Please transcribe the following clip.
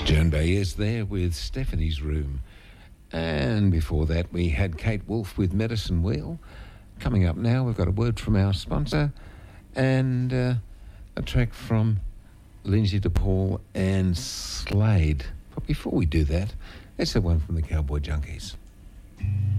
Joan Baez there with Stephanie's Room. And before that, we had Kate Wolf with Medicine Wheel. Coming up now, we've got a word from our sponsor and a track from Lindsay DePaul and Slade. But before we do that, let's have one from the Cowboy Junkies.